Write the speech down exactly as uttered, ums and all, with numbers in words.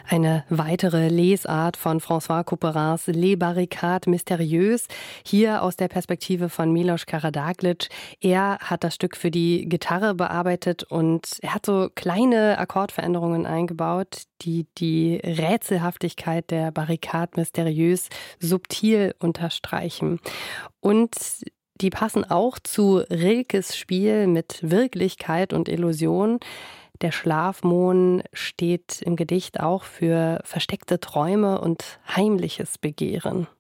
Eine weitere Lesart von François Couperins Les Barricades Mystérieuses, hier aus der Perspektive von Milos Karađagić. Er hat das Stück für die Gitarre bearbeitet und er hat so kleine Akkordveränderungen eingebaut, die die Rätselhaftigkeit der Barricades Mystérieuses subtil unterstreichen. Und die passen auch zu Rilkes Spiel mit Wirklichkeit und Illusion. Der Schlafmohn steht im Gedicht auch für versteckte Träume und heimliches Begehren.